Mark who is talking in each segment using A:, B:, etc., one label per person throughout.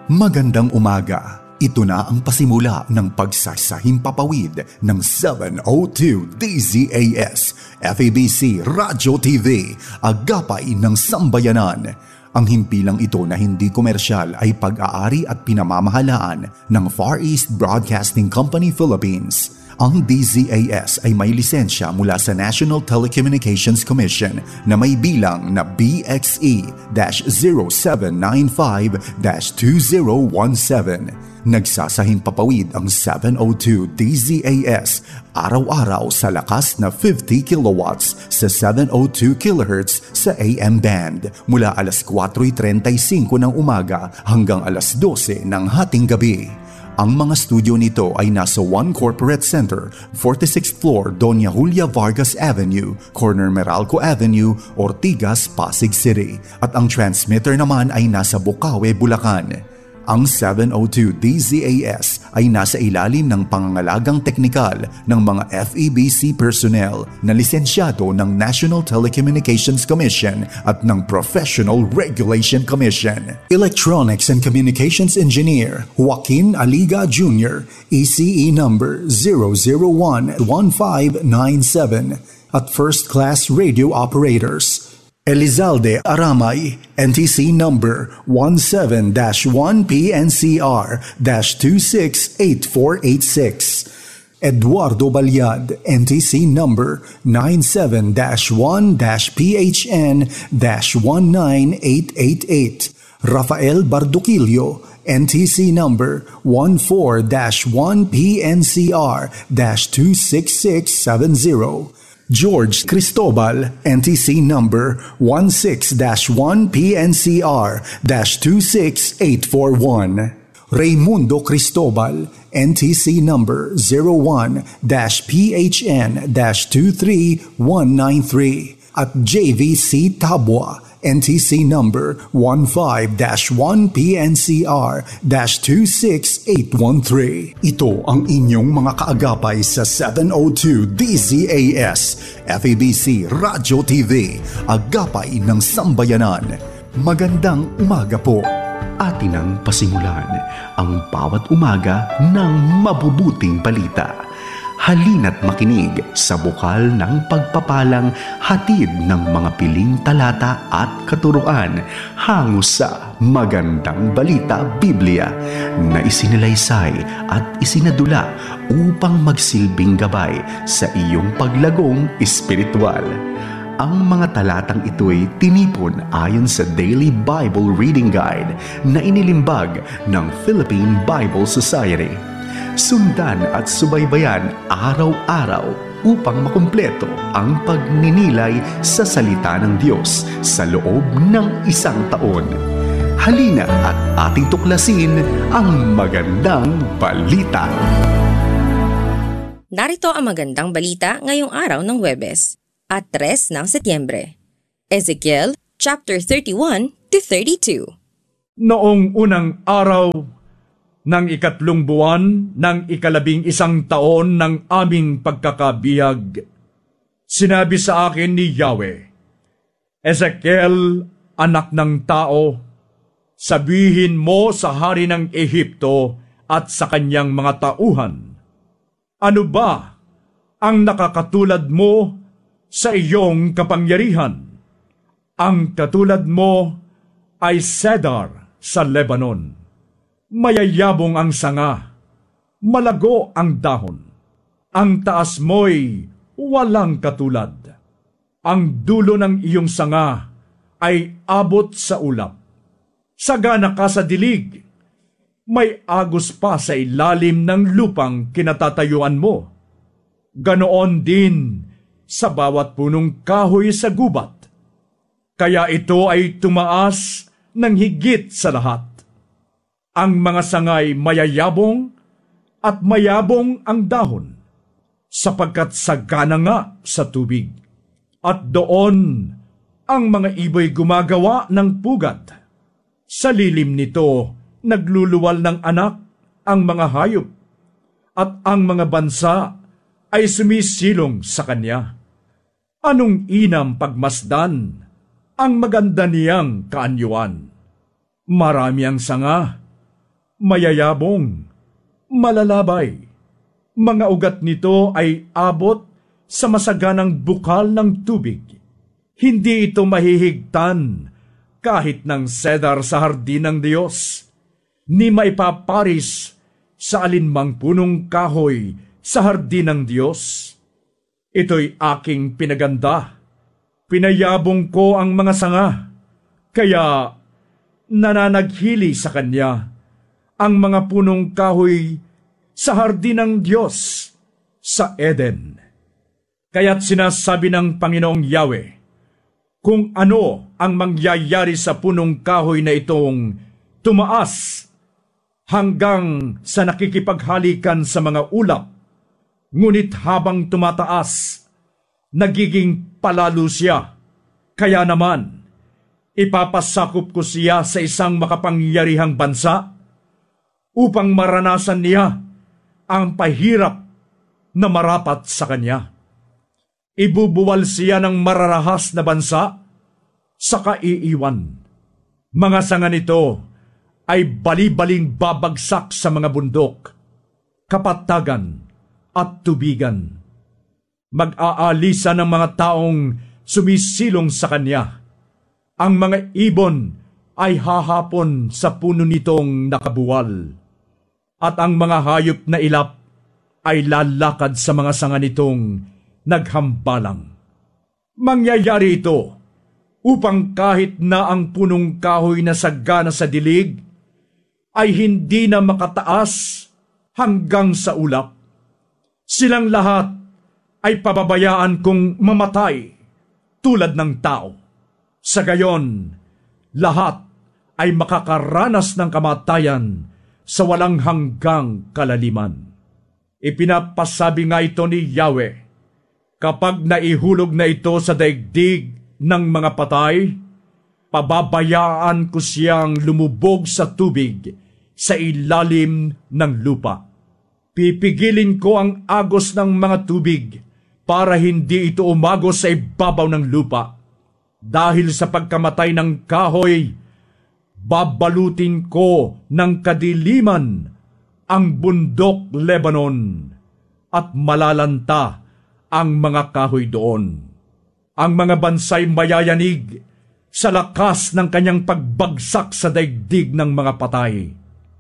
A: Magandang umaga. Ito na ang pasimula ng pagsasahimpapawid ng 702 DZAS, FEBC Radio TV, Agapay ng Sambayanan. Ang himpilang ito na hindi komersyal ay pag-aari at pinamamahalaan ng Far East Broadcasting Company Philippines. Ang DZAS ay may lisensya mula sa National Telecommunications Commission na may bilang na BXE-0795-2017. Nagsasahimpapawid ang 702 DZAS araw-araw sa lakas na 50 kilowatts sa 702 kHz sa AM band mula alas 4:35 ng umaga hanggang alas 12 ng hating gabi. Ang mga studio nito ay nasa One Corporate Center, 46th floor, Doña Julia Vargas Avenue, corner Meralco Avenue, Ortigas, Pasig City. At ang transmitter naman ay nasa Bukawe, Bulacan. Ang 702 DZAS ay nasa ilalim ng pangangalagang teknikal ng mga FEBC personnel na lisensyado ng National Telecommunications Commission at ng Professional Regulation Commission. Electronics and Communications Engineer Joaquin Aliga Jr., ECE number 0011597 at First Class Radio Operators Elizalde Aramay, NTC number 17-1PNCR-268486. Eduardo Balyad, NTC number 97-1-PHN-19888. Rafael Barduquillo, NTC number 14-1-PNCR-26670. George Cristobal, NTC number 16-1-PNCR-26841. Raymundo Cristobal, NTC number 01-PHN-23193. At JVC Tabwa, NTC number 15-1-PNCR-26813. Ito ang inyong mga kaagapay sa 702 DZAS, FEBC Radio TV, Agapay ng Sambayanan. Magandang umaga po. Atin ang pasimulan ang bawat umaga ng mabubuting balita. Halina't makinig sa bukal ng pagpapalang hatid ng mga piling talata at katuruan hango sa Magandang Balita Biblia na isinalaysay at isinadula upang magsilbing gabay sa iyong paglagong espiritual. Ang mga talatang ito'y tinipon ayon sa Daily Bible Reading Guide na inilimbag ng Philippine Bible Society. Sundan at subaybayan araw-araw upang makumpleto ang pagninilay sa salita ng Diyos sa loob ng isang taon. Halina at ating tuklasin ang magandang balita.
B: Narito ang magandang balita ngayong araw ng Huwebes at 3 ng Setyembre. Ezekiel chapter 31 to 32.
C: Noong unang araw ng 3 buwan ng 11 taon ng aming pagkakabihag, sinabi sa akin ni Yahweh, Ezekiel, anak ng tao, sabihin mo sa hari ng Ehipto at sa kanyang mga tauhan, ano ba ang nakakatulad mo sa iyong kapangyarihan? Ang katulad mo ay cedar sa Lebanon. Mayayabong ang sanga, malago ang dahon. Ang taas mo'y walang katulad. Ang dulo ng iyong sanga ay abot sa ulap. Sagana ka sa dilig, may agos pa sa ilalim ng lupang kinatatayuan mo. Ganoon din sa bawat punong kahoy sa gubat. Kaya ito ay tumaas ng higit sa lahat. Ang mga sangay mayayabong at mayabong ang dahon, sapagkat sagana nga sa tubig. At doon ang mga iboy gumagawa ng pugad. Sa lilim nito nagluluwal ng anak ang mga hayop, at ang mga bansa ay sumisilong sa kanya. Anong inam pagmasdan ang maganda niyang kaanyuan? Marami ang sanga, mayayabong, malalabay. Mga ugat nito ay abot sa masaganang bukal ng tubig. Hindi ito mahihigtan kahit ng cedar sa hardin ng Diyos, ni maipaparis sa alinmang punong kahoy sa hardin ng Diyos. Ito'y aking pinaganda. Pinayabong ko ang mga sanga, kaya nananaghili sa kanya ang mga punong kahoy sa hardin ng Diyos sa Eden. Kaya't sinasabi ng Panginoong Yahweh, kung ano ang mangyayari sa punong kahoy na itong tumaas hanggang sa nakikipaghalikan sa mga ulap, ngunit habang tumataas, nagiging palalo siya. Kaya naman, ipapasakop ko siya sa isang makapangyarihang bansa upang maranasan niya ang pahirap na marapat sa kanya. Ibubuwal siya ng mararahas na bansa sa kaiiwan. Mga sanga nito ay bali-baling babagsak sa mga bundok, kapatagan at tubigan. Mag-aalisa ng mga taong sumisilong sa kanya. Ang mga ibon ay hahapon sa puno nitong nakabuwal, at ang mga hayop na ilap ay lalakad sa mga sanga nitong naghambalang. Mangyayari ito upang kahit na ang punong kahoy na sagana sa dilig ay hindi na makataas hanggang sa ulap. Silang lahat ay pababayaan kong mamatay tulad ng tao. Sa gayon, lahat ay makakaranas ng kamatayan sa walang hanggang kalaliman. Ipinapasabi nga ito ni Yahweh, kapag naihulog na ito sa daigdig ng mga patay, pababayaan ko siyang lumubog sa tubig sa ilalim ng lupa. Pipigilin ko ang agos ng mga tubig para hindi ito umagos sa ibabaw ng lupa. Dahil sa pagkamatay ng kahoy, babalutin ko ng kadiliman ang bundok Lebanon at malalanta ang mga kahoy doon. Ang mga bansay mayayanig sa lakas ng kanyang pagbagsak sa daigdig ng mga patay.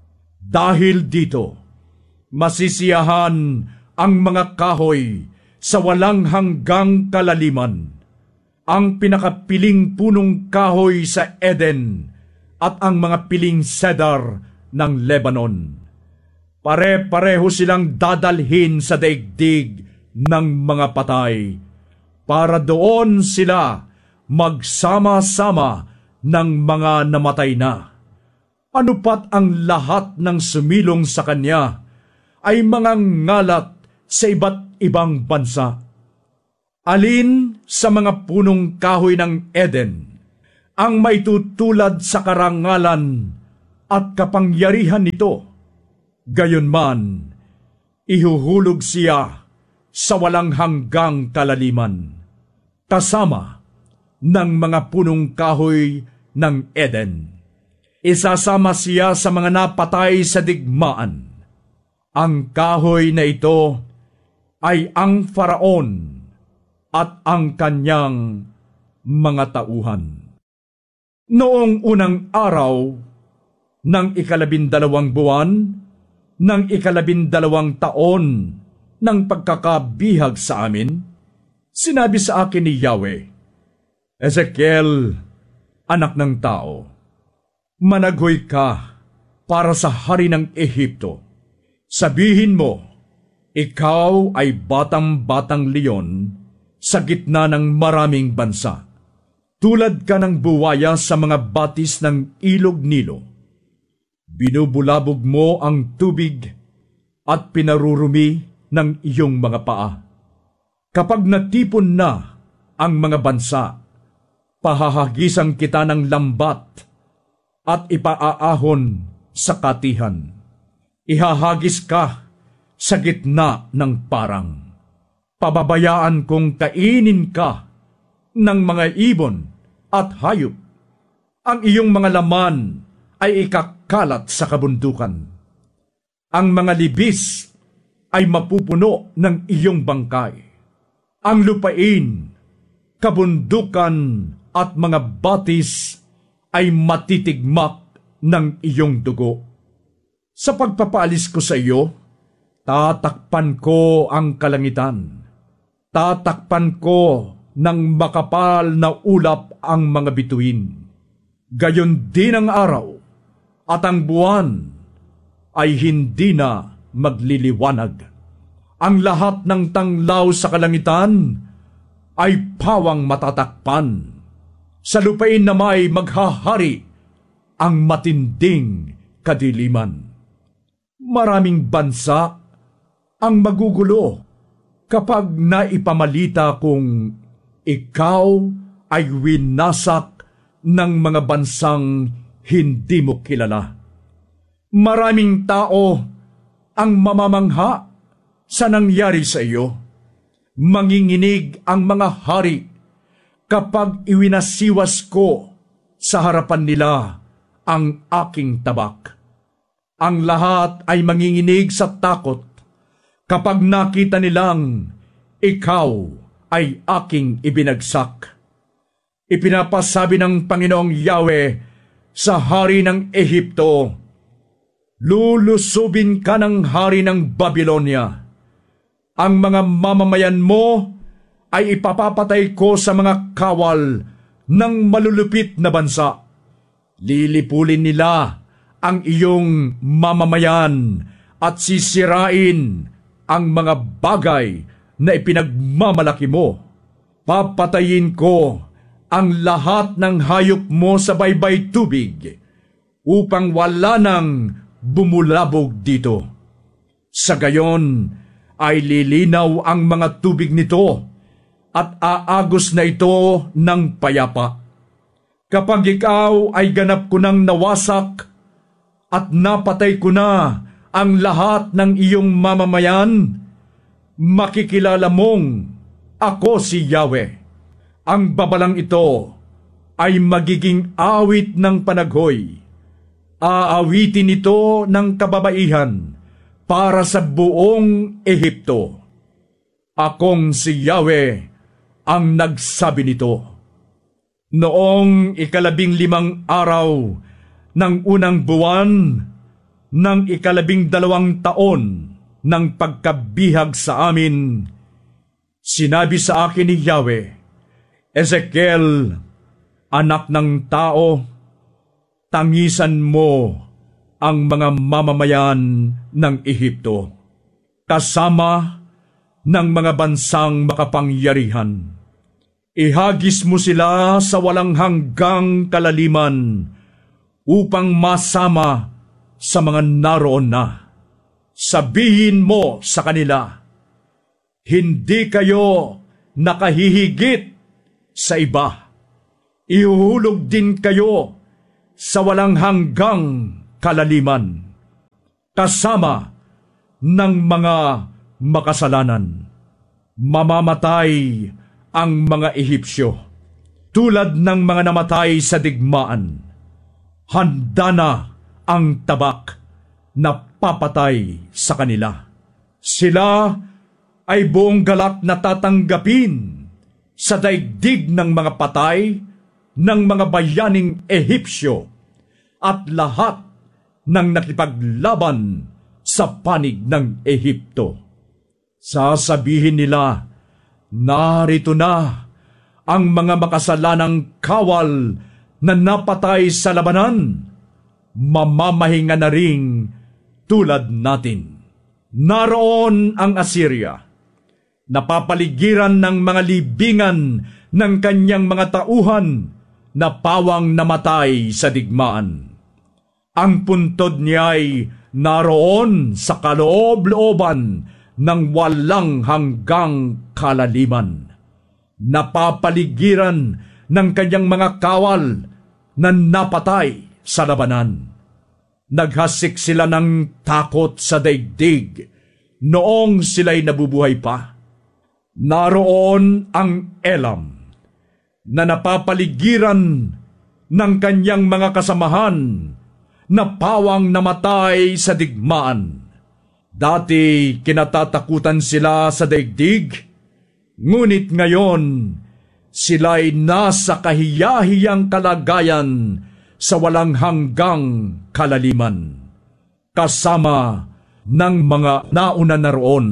C: Dahil dito, masisiyahan ang mga kahoy sa walang hanggang kalaliman, ang pinakapiling punong kahoy sa Eden at ang mga piling cedar ng Lebanon. Pare-pareho silang dadalhin sa daigdig ng mga patay, para doon sila magsama-sama ng mga namatay na. Ano pat ang lahat ng sumilong sa kanya ay mga ngalat sa iba't ibang bansa. Alin sa mga punong kahoy ng Eden ang maitutulad sa karangalan at kapangyarihan nito? Gayunman, ihuhulog siya sa walang hanggang kalaliman, kasama ng mga punong kahoy ng Eden. Isasama siya sa mga napatay sa digmaan. Ang kahoy na ito ay ang Faraon at ang kanyang mga tauhan. Noong unang araw ng 12 buwan ng 12 taon ng pagkakabihag sa amin, sinabi sa akin ni Yahweh, Ezekiel, anak ng tao, managhoy ka para sa hari ng Ehipto. Sabihin mo, ikaw ay batang-batang leon sa gitna ng maraming bansa. Tulad ka ng buwaya sa mga batis ng ilog Nilo. Binubulabog mo ang tubig at pinarurumi ng iyong mga paa. Kapag natipon na ang mga bansa, pahahagisan kita ng lambat at ipaaahon sa katihan. Ihahagis ka sa gitna ng parang. Pababayaan kong kainin ka ng mga ibon at hayop. Ang iyong mga laman ay ikakalat sa kabundukan. Ang mga libis ay mapupuno ng iyong bangkay. Ang lupain, kabundukan at mga batis ay matitigmak ng iyong dugo. Sa pagpapaalis ko sa iyo, tatakpan ko ang kalangitan. Tatakpan ko ng makapal na ulap ang mga bituin. Gayon din ang araw at ang buwan ay hindi na magliliwanag. Ang lahat ng tanglaw sa kalangitan ay pawang matatakpan. Sa lupain na may maghahari ang matinding kadiliman. Maraming bansa ang magugulo kapag naipamalita kung ikaw ay winasak ng mga bansang hindi mo kilala. Maraming tao ang mamamangha sa nangyari sa iyo. Manginginig ang mga hari kapag iwinasiwas ko sa harapan nila ang aking tabak. Ang lahat ay manginginig sa takot kapag nakita nilang ikaw ay aking ibinagsak. Ipinapasabi ng Panginoong Yahweh sa hari ng Ehipto, lulusubin ka ng hari ng Babylonia. Ang mga mamamayan mo ay ipapapatay ko sa mga kawal ng malulupit na bansa. Lilipulin nila ang iyong mamamayan at sisirain ang mga bagay na ipinagmamalaki mo. Papatayin ko ang lahat ng hayop mo sa baybay tubig upang wala nang bumulabog dito. Sa gayon ay lilinaw ang mga tubig nito at aagos na ito ng payapa. Kapag ikaw ay ganap ko ng nawasak at napatay ko na ang lahat ng iyong mamamayan, makikilala mong ako si Yahweh. Ang babalang ito ay magiging awit ng panaghoy. Aawitin ito ng kababaihan para sa buong Ehipto. Akong si Yahweh ang nagsabi nito. Noong 15 araw ng unang buwan ng 12 taon ng pagkabihag sa amin, sinabi sa akin ni Yahweh, Ezekiel, anak ng tao, tangisan mo ang mga mamamayan ng Ehipto, kasama ng mga bansang makapangyarihan. Ihagis mo sila sa walang hanggang kalaliman upang masama sa mga naroon na. Sabihin mo sa kanila, hindi kayo nakahihigit sa iba. Ihuhulog din kayo sa walang hanggang kalaliman, kasama ng mga makasalanan. Mamamatay ang mga Ehipsyo, tulad ng mga namatay sa digmaan. Handa na ang tabak na papatay sa kanila. Sila ay buong galak na tatanggapin sa daigdig ng mga patay ng mga bayaning Ehipsyo at lahat ng nakipaglaban sa panig ng Ehipto. Sasabihin nila, narito na ang mga makasalanang kawal na napatay sa labanan. Mamamahinga na ring tulad natin. Naroon ang Assyria, napapaligiran ng mga libingan ng kanyang mga tauhan na pawang namatay sa digmaan. Ang puntod niya'y naroon sa kaloob-looban ng walang hanggang kalaliman. Napapaligiran ng kanyang mga kawal na napatay sa labanan. Naghasik sila ng takot sa daigdig noong sila'y nabubuhay pa. Naroon ang Elam na napapaligiran ng kanyang mga kasamahan na pawang namatay sa digmaan. Dati kinatatakutan sila sa daigdig, ngunit ngayon sila'y nasa kahiyahiyang kalagayan sa walang hanggang kalaliman, kasama ng mga nauna na roon.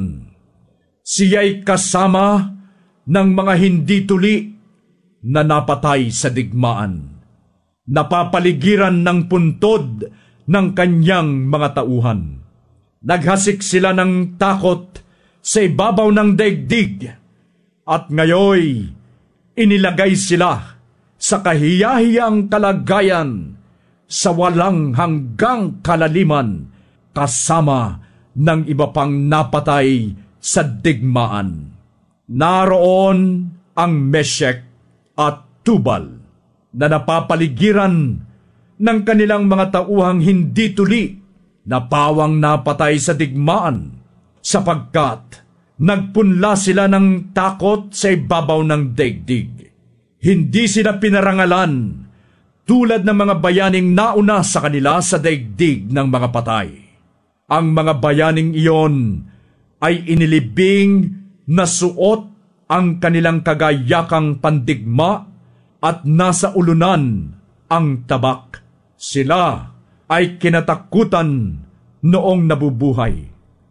C: Siya'y kasama ng mga hindi tuli na napatay sa digmaan, napapaligiran ng puntod ng kanyang mga tauhan. Naghasik sila ng takot sa ibabaw ng daigdig, at ngayoy inilagay sila sa kahiyahiyang kalagayan sa walang hanggang kalaliman, kasama ng iba pang napatay sa digmaan. Naroon ang Meshek at Tubal na napapaligiran ng kanilang mga tauhang hindi tuli na pawang napatay sa digmaan, sapagkat nagpunla sila ng takot sa ibabaw ng daigdig. Hindi sila pinarangalan tulad ng mga bayaning nauna sa kanila sa daigdig ng mga patay. Ang mga bayaning iyon ay inilibing na suot ang kanilang kagayakang pandigma at nasa ulunan ang tabak. Sila ay kinatakutan noong nabubuhay.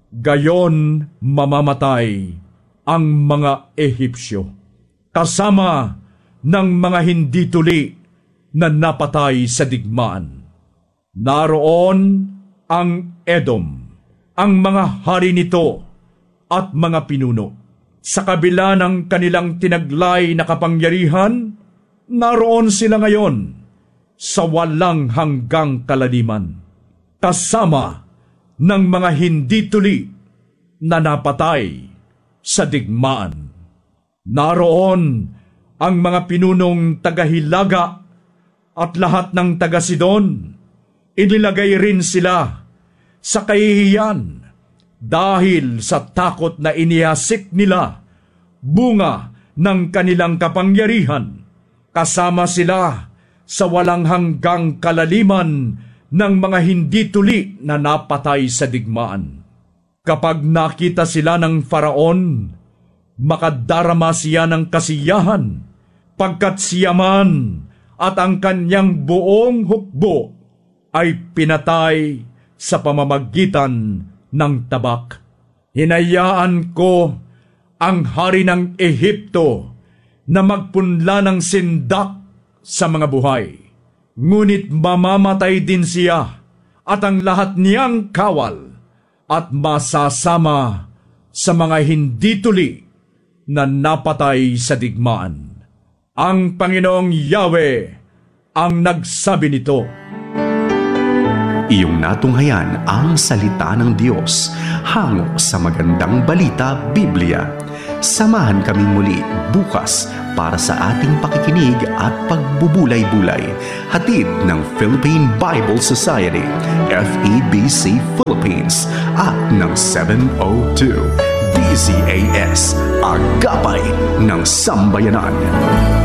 C: Gayon mamamatay ang mga Ehipsyo, kasama ng mga hindi tuli na napatay sa digmaan. Naroon ang Edom, ang mga hari nito at mga pinuno. Sa kabila ng kanilang tinaglay na kapangyarihan, naroon sila ngayon sa walang hanggang kalaliman, kasama ng mga hindi tuli na napatay sa digmaan. Naroon ang mga pinunong taga-Hilaga at lahat ng taga-Sidon. Inilagay rin sila sa kahihiyan dahil sa takot na inihasik nila bunga ng kanilang kapangyarihan. Kasama sila sa walang hanggang kalaliman ng mga hindi tuli na napatay sa digmaan. Kapag nakita sila ng Faraon, makadarama siya ng kasiyahan, pagkat siya man at ang kanyang buong hukbo ay pinatay sa pamamagitan ng tabak. Hinayaan ko ang hari ng Ehipto na magpunla ng sindak sa mga buhay, ngunit mamamatay din siya at ang lahat niyang kawal, at masasama sa mga hindi tuli na napatay sa digmaan. Ang Panginoong Yahweh ang nagsabi nito.
A: Iyong natunghayan ang salita ng Diyos hango sa Magandang Balita Biblia. Samahan kaming muli bukas para sa ating pakikinig at pagbubulay-bulay. Hatid ng Philippine Bible Society, FEBC Philippines, at ng 702 DZAS, Agapay ng Sambayanan.